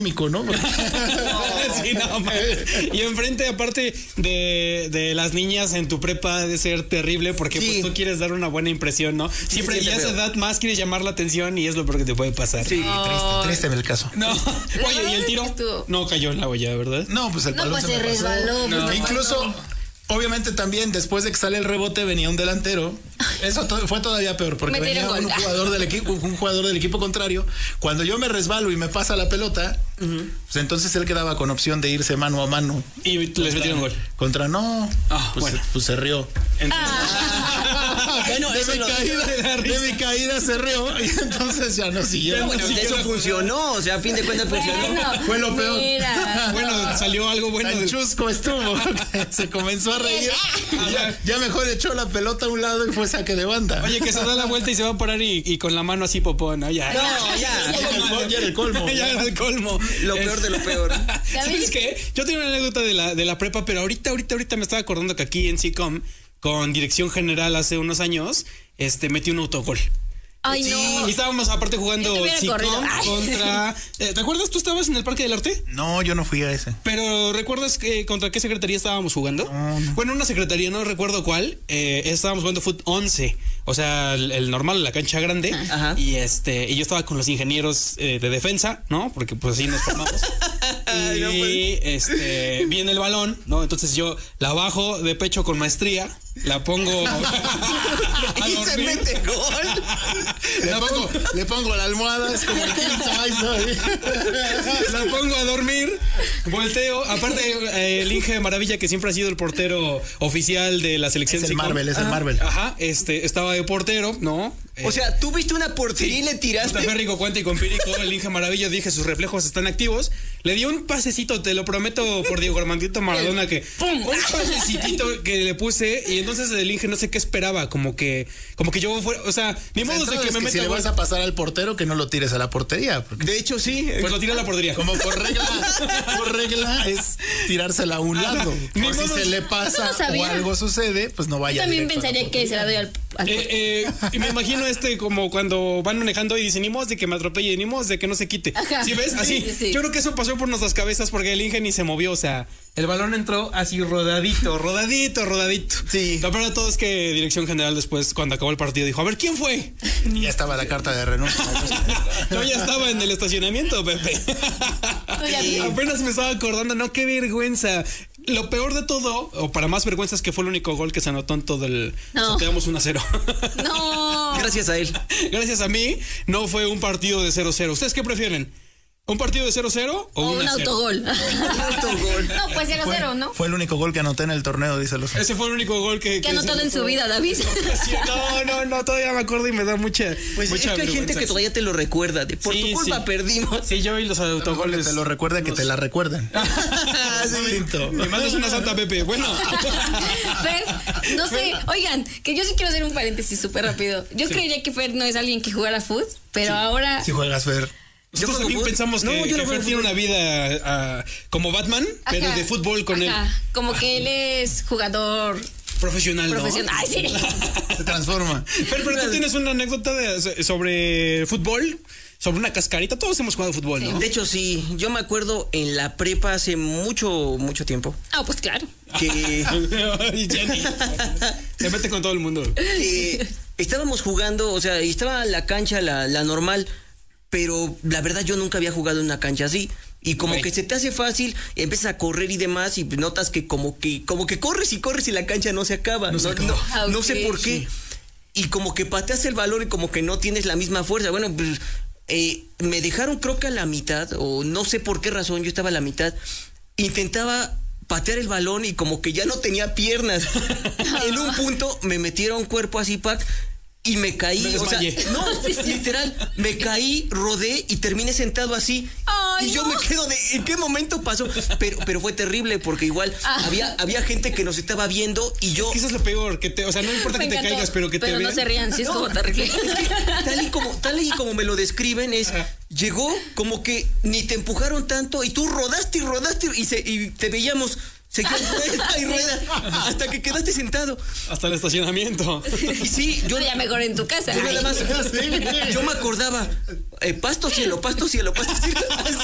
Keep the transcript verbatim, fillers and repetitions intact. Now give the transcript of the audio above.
¿no? No. Sí, no, y enfrente, aparte de, de las niñas en tu prepa, ha de ser terrible porque sí. Pues tú quieres dar una buena impresión, ¿no? Siempre sí, sí, y a esa edad más quieres llamar la atención y es lo peor que te puede pasar. Sí, oh. triste, triste en el caso. No. Oye, ¿y el tiro? No cayó en la olla, ¿verdad? No, pues el no, balón pues se, se me resbaló. No. Pues Incluso... pasó. Obviamente también después de que sale el rebote venía un delantero. Eso to- fue todavía peor porque me venía un jugador del equipo, un jugador del equipo contrario. Cuando yo me resbalo y me pasa la pelota, uh-huh. pues entonces él quedaba con opción de irse mano a mano. Y les metieron gol. Contra no, ah, pues, bueno. pues se rió. Ah. Bueno, de, mi lo... caída, de mi caída se rió y entonces ya no siguieron. Bueno, no eso funcionó, o sea, a fin de cuentas funcionó. Bueno, fue lo peor. Mira. Bueno, salió algo bueno. El chusco estuvo. Se comenzó a reír. Ya, ya mejor echó la pelota a un lado y fue saque de banda. Oye, que se da la vuelta y se va a parar y, y con la mano así popó, ¿no? Ya. No, ya. Ya, ya era el colmo. Ya era el colmo. Lo peor es... de lo peor. ¿Sabes qué? Yo tengo una anécdota de la, de la prepa, pero ahorita, ahorita, ahorita me estaba acordando que aquí en SICOM, con dirección general hace unos años, este, metí un autogol. Ay, sí, no. Y estábamos aparte jugando SICOM contra... Eh, ¿te acuerdas? ¿Tú estabas en el Parque del Arte? No, yo no fui a ese. Pero ¿recuerdas que, contra qué secretaría estábamos jugando? No, no. Bueno, una secretaría, no recuerdo cuál. Eh, estábamos jugando Fut once. O sea, el, el normal, la cancha grande. Ajá. Y este, y yo estaba con los ingenieros eh, de defensa, ¿no? Porque pues así nos formamos. Y no, pues. este, viene el balón, ¿no? Entonces yo la bajo de pecho con maestría. La pongo a y se mete gol. Le pongo, le pongo la almohada, es como el king size. La pongo a dormir, volteo. Aparte, eh, el Inge de Maravilla, que siempre ha sido el portero oficial de la selección. Es el SICOM. Marvel, es Ajá. el Marvel. Ajá, este, estaba de portero, ¿no? O eh, sea, tú viste una portería sí, y le tiraste. Café Rico Cuenta y con Pirico, el Inge Maravilla, dije, sus reflejos están activos. Le di un pasecito, te lo prometo por Diego Armandito Maradona, que ¡pum! Un pasecito que le puse y entonces el Inge no sé qué esperaba, como que como que yo fuera, o sea, ni modo de que es me que meta. Si le vas a pasar al portero, que no lo tires a la portería. Porque... De hecho, sí. Pues lo tira a la portería. Como por regla, por regla es tirársela a un lado. Ni por si se le pasa o algo sucede, pues no vaya. Yo también pensaría que se la doy al, al eh, eh, y me imagino este como cuando van manejando y dicen, ni modo de que me atropelle, ni modo de que no se quite. Ajá. ¿Sí ves? Así. Sí, sí, sí. Yo creo que eso pasó por nuestras cabezas porque el Inge ni se movió, o sea, el balón entró así rodadito, rodadito, rodadito. Sí. Lo peor de todo es que Dirección General después, cuando acabó el partido, dijo, a ver, ¿quién fue? Y ya estaba la carta de renuncia. Yo ya estaba en el estacionamiento, Pepe. Sí. Apenas me estaba acordando, no, qué vergüenza. Lo peor de todo, o para más vergüenza, es que fue el único gol que se anotó en todo el... No. O sea, quedamos uno a cero. No. Gracias a él. Gracias a mí, no fue un partido de cero cero. ¿Ustedes qué prefieren? ¿Un partido de cero cero o, O un autogol. Un autogol. No, pues cero cero, ¿no? Fue el único gol que anoté en el torneo, dice los. Ese fue el único gol que... Que ha anotado en su vida, David. No, no, no, todavía me acuerdo y me da mucha... Pues mucha es que hay gente que todavía te lo recuerda. De por sí, tu culpa sí. perdimos. Sí, yo y los autogoles... Te lo recuerda que te la recuerden. Me mandas una santa, Pepe. Bueno. Fer, no sé, oigan, que yo sí quiero hacer un paréntesis súper rápido. Yo sí. creería que Fer no es alguien que jugara fútbol, pero sí. ahora... Si juegas, Fer. Nosotros también fútbol? pensamos no, que, yo que no Fer tiene una vida uh, como Batman, ajá, pero de fútbol con ajá, él. Como que él es jugador... Profesional, ¿no? Profesional, ay, sí. Se transforma. Fer, pero tú tienes una anécdota de, sobre fútbol, sobre una cascarita. Todos hemos jugado fútbol, sí. ¿no? De hecho, sí. Yo me acuerdo en la prepa hace mucho, mucho tiempo. Ah, pues claro. Que... Jenny se mete con todo el mundo. Que estábamos jugando, o sea, estaba la cancha, la, la normal, pero la verdad yo nunca había jugado en una cancha así. Y como okay. que se te hace fácil, empiezas a correr y demás, y notas que como que, como que corres y corres y la cancha no se acaba. No, no, se acaba. no, ah, okay. no sé por qué. Sí. Y como que pateas el balón y como que no tienes la misma fuerza. Bueno, pues eh, me dejaron creo que a la mitad, o no sé por qué razón, yo estaba a la mitad. Intentaba patear el balón y como que ya no tenía piernas. En un punto me metieron cuerpo así, Pac. Y me caí, me o sea, no, literal, me caí, rodé y terminé sentado así. Ay, y yo no. me quedo de, ¿en qué momento pasó? Pero, pero fue terrible porque igual ah. había, había gente que nos estaba viendo y yo... Es que eso es lo peor, que te, o sea, no importa me que encantó, te caigas, pero que pero te no vean. se rían, sí es no, como terrible. Es que, tal, y como, tal y como me lo describen es, ajá. llegó como que ni te empujaron tanto y tú rodaste y rodaste y, se, y te veíamos... Seguía rueda y rueda hasta que quedaste sentado. Hasta el estacionamiento. Y sí, yo... ya mejor en tu casa. Yo nada más... Yo me acordaba, eh, pasto cielo, pasto cielo, pasto cielo.